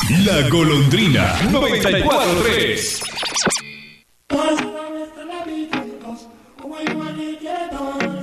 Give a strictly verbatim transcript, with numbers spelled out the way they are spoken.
La Golondrina noventa y cuatro tres. Todos los que la vi, chicos, como igual y quiere todo.